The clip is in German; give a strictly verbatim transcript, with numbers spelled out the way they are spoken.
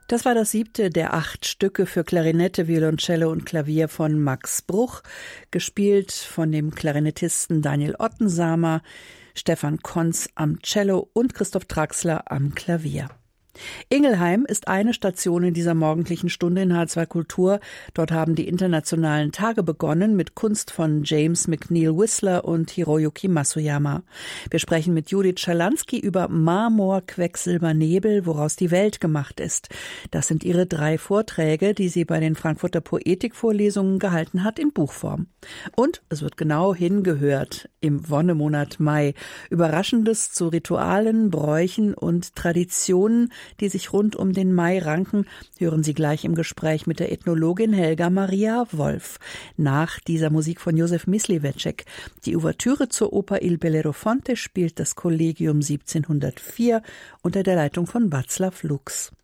Das war das siebte der acht Stücke für Klarinette, Violoncello und Klavier von Max Bruch, gespielt von dem Klarinettisten Daniel Ottensamer, Stefan Konz am Cello und Christoph Traxler am Klavier. Ingelheim ist eine Station in dieser morgendlichen Stunde in H zwei Kultur. Dort haben die internationalen Tage begonnen mit Kunst von James McNeill Whistler und Hiroyuki Masuyama. Wir sprechen mit Judith Schalansky über Marmor, Quecksilber, Nebel, woraus die Welt gemacht ist. Das sind ihre drei Vorträge, die sie bei den Frankfurter Poetikvorlesungen gehalten hat in Buchform. Und es wird genau hingehört im Wonnemonat Mai. Überraschendes zu Ritualen, Bräuchen und Traditionen, die sich rund um den Mai ranken, hören Sie gleich im Gespräch mit der Ethnologin Helga Maria Wolf. Nach dieser Musik von Josef Myslivecek. Die Ouvertüre zur Oper Il Bellerofonte spielt das Kollegium siebzehnhundertvier unter der Leitung von Václav Lux.